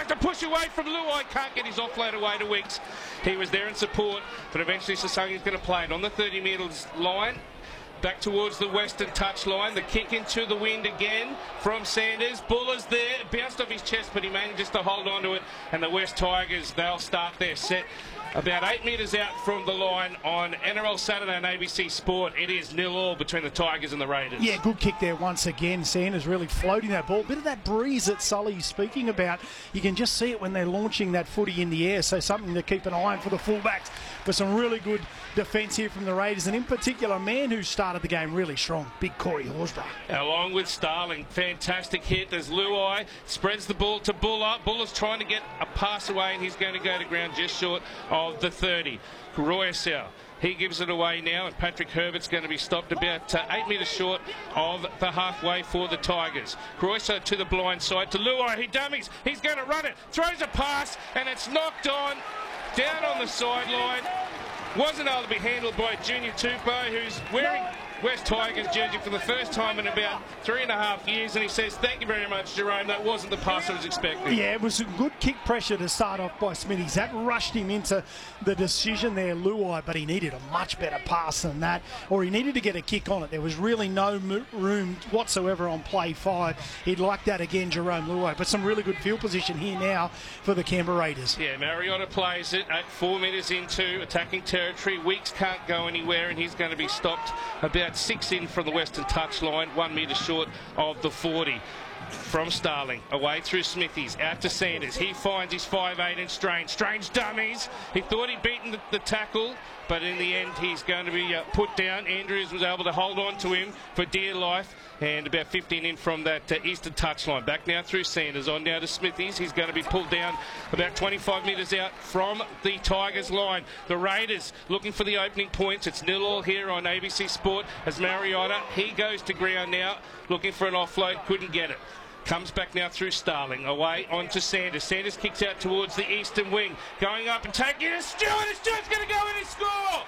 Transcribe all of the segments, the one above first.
tries to push away from Luai, can't get his offload away to Weeks. He was there in support, but eventually Sasangi's going to play it on the 30 metres line. Back towards the western touchline. The kick into the wind again from Sanders. Buller's there. It bounced off his chest, but he manages to hold on to it. And the West Tigers, they'll start their set about 8 metres out from the line on NRL Saturday on ABC Sport. It is 0-0 between the Tigers and the Raiders. Yeah, good kick there once again. Sanders really floating that ball. Bit of that breeze that Sully's speaking about. You can just see it when they're launching that footy in the air. So something to keep an eye on for the fullbacks. But some really good defence here from the Raiders. And in particular, a man who started the game really strong, big Corey Horsburgh. Along with Starling, fantastic hit. There's Luai, spreads the ball to Buller. Buller's trying to get a pass away, and he's going to go to ground just short of the 30. Royasau, he gives it away now, and Patrick Herbert's going to be stopped about 8 metres short of the halfway for the Tigers. Royasau to the blind side to Luai. He dummies. He's going to run it. Throws a pass, and it's knocked on down on the sideline. Wasn't able to be handled by Junior Tupou, who's wearing West Tigers jersey for the first time in about 3.5 years, and he says, "Thank you very much, Jerome. That wasn't the pass I was expecting." Yeah, it was a good kick pressure to start off by Smithies. That rushed him into the decision there, Luai, but he needed a much better pass than that, or he needed to get a kick on it. There was really no room whatsoever on play 5. He'd like that again, Jerome Luai, but some really good field position here now for the Canberra Raiders. Yeah, Mariota plays it at 4 metres into attacking territory. Weeks can't go anywhere, and he's going to be stopped about 6 in from the western touchline, 1 metre short of the 40. From Starling, away through Smithies, out to Sanders. He finds his 5'8" and Strange dummies. He thought he'd beaten the tackle, but in the end he's going to be put down. Andrews was able to hold on to him for dear life, and about 15 in from that eastern touchline. Back now through Sanders, on now to Smithies. He's going to be pulled down about 25 metres out from the Tigers line. The Raiders looking for the opening points. It's 0-0 here on ABC Sport as Mariota, he goes to ground now, looking for an offload, couldn't get it. Comes back now through Starling, away onto Sanders. Sanders kicks out towards the eastern wing, going up and taking it to Stewart, and Stewart's going to go in and score!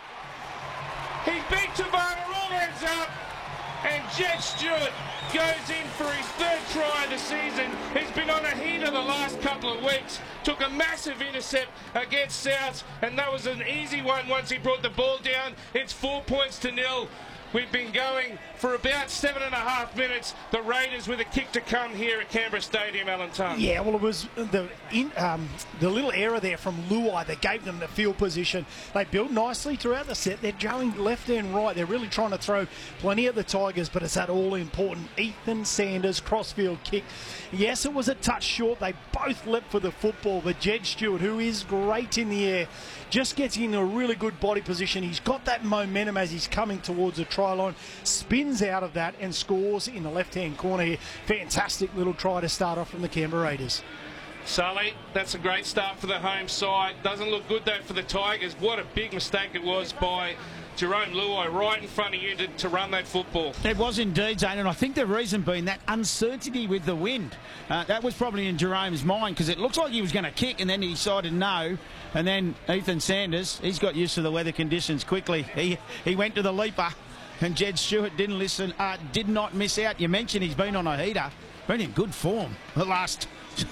He beat Tavana, all hands up, and Jed Stewart goes in for his 3rd try of the season. He's been on a heater the last couple of weeks, took a massive intercept against Souths, and that was an easy one once he brought the ball down. It's 4 points to 0. We've been going for about 7.5 minutes. The Raiders with a kick to come here at Canberra Stadium, Alan Tongue. Yeah, well, it was the little error there from Luai that gave them the field position. They built nicely throughout the set. They're going left and right. They're really trying to throw plenty at the Tigers, but it's that all-important Ethan Sanders crossfield kick. Yes, it was a touch short. They both leapt for the football, but Jed Stewart, who is great in the air, just gets in a really good body position. He's got that momentum as he's coming towards the try line, spins out of that and scores in the left-hand corner here. Fantastic little try to start off from the Canberra Raiders. Sully, that's a great start for the home side. Doesn't look good though for the Tigers. What a big mistake it was by Jerome Luai right in front of you to run that football. It was indeed, Zane, and I think the reason being that uncertainty with the wind. That was probably in Jerome's mind, because it looks like he was going to kick and then he decided no. And then Ethan Sanders, he's got used to the weather conditions quickly. He went to the leaper, and Jed Stewart did not miss out. You mentioned he's been on a heater, been in good form the last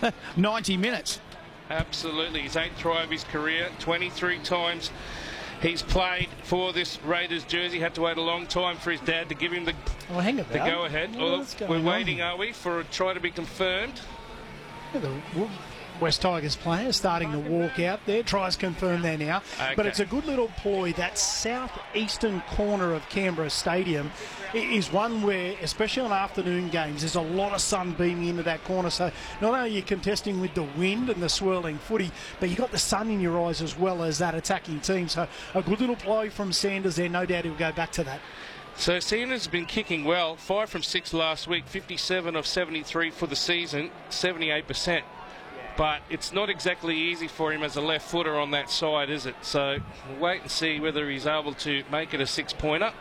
90 minutes. Absolutely, his 8th try of his career, 23 times he's played for this Raiders jersey. Had to wait a long time for his dad to give him the go-ahead. We're waiting, are we, for a try to be confirmed? The West Tigers player starting to walk out there. Tries confirmed there now. Okay. But it's a good little ploy. That southeastern corner of Canberra Stadium is one where, especially on afternoon games, there's a lot of sun beaming into that corner. So not only are you contesting with the wind and the swirling footy, but you've got the sun in your eyes as well as that attacking team. So a good little ploy from Sanders there. No doubt he'll go back to that. So Sanders has been kicking well. 5 from 6 last week, 57 of 73 for the season, 78%. But it's not exactly easy for him as a left footer on that side, is it? So we'll wait and see whether he's able to make it a 6-pointer.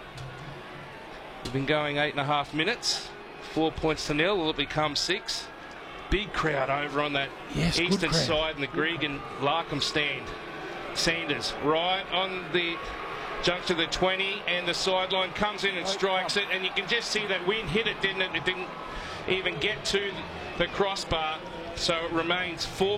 We've been going 8.5 minutes. 4 points to 0. Will it become 6? Big crowd over on that eastern side in the Gregan Larkham stand. Sanders right on the junction of the 20, and the sideline comes in and strikes it, and you can just see that wind hit it, didn't it? It didn't even get to the crossbar, so it remains 4